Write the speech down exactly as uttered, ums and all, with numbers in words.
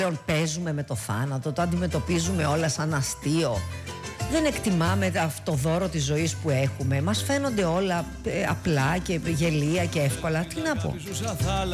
Παίζουμε με το θάνατο, το αντιμετωπίζουμε όλα σαν αστείο. Δεν εκτιμάμε αυτό το δώρο της ζωής που έχουμε. Μας φαίνονται όλα ε, απλά και γελία και εύκολα. Τι να πω.